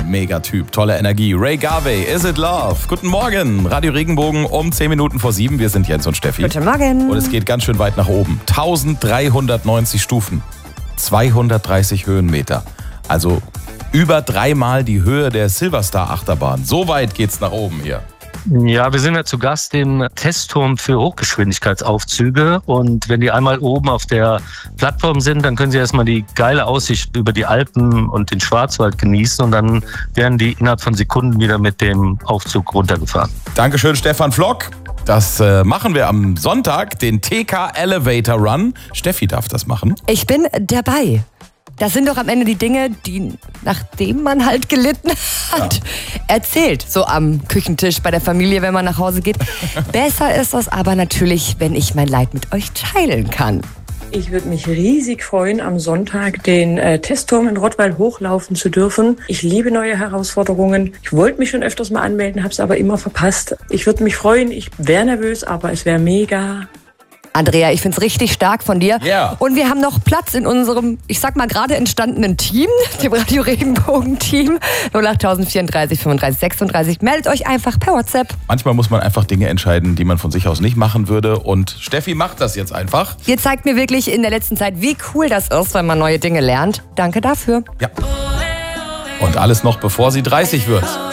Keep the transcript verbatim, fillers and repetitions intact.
Megatyp, tolle Energie. Ray Garvey, Is It Love? Guten Morgen, Radio Regenbogen um zehn Minuten vor sieben. Wir sind Jens und Steffi. Guten Morgen. Und es geht ganz schön weit nach oben. dreizehnhundertneunzig Stufen, zweihundertdreißig Höhenmeter. Also über dreimal die Höhe der Silverstar Achterbahn. So weit geht's nach oben hier. Ja, wir sind ja zu Gast im Testturm für Hochgeschwindigkeitsaufzüge. Und wenn die einmal oben auf der Plattform sind, dann können Sie erstmal die geile Aussicht über die Alpen und den Schwarzwald genießen. Und dann werden die innerhalb von Sekunden wieder mit dem Aufzug runtergefahren. Dankeschön, Stefan Flock. Das äh, machen wir am Sonntag, den T K Elevator Run. Steffi darf das machen. Ich bin dabei. Das sind doch am Ende die Dinge, die, nachdem man halt gelitten hat, ja. erzählt. So am Küchentisch bei der Familie, wenn man nach Hause geht. Besser ist es aber natürlich, wenn ich mein Leid mit euch teilen kann. Ich würde mich riesig freuen, am Sonntag den äh, Testturm in Rottweil hochlaufen zu dürfen. Ich liebe neue Herausforderungen. Ich wollte mich schon öfters mal anmelden, habe es aber immer verpasst. Ich würde mich freuen. Ich wäre nervös, aber es wäre mega. Andrea, ich finde es richtig stark von dir. Yeah. Und wir haben noch Platz in unserem, ich sag mal, gerade entstandenen Team, dem Radio Regenbogen-Team. null acht vierunddreißig fünfunddreißig sechsunddreißig. Meldet euch einfach per WhatsApp. Manchmal muss man einfach Dinge entscheiden, die man von sich aus nicht machen würde. Und Steffi macht das jetzt einfach. Ihr zeigt mir wirklich in der letzten Zeit, wie cool das ist, wenn man neue Dinge lernt. Danke dafür. Ja. Und alles noch, bevor sie dreißig wird.